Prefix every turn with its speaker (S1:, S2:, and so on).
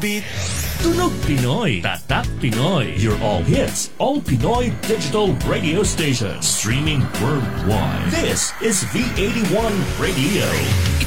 S1: Beat.
S2: Tunog Pinoy, Tatak Pinoy. Your all hits, all Pinoy digital radio station. Streaming worldwide. This is V81 Radio.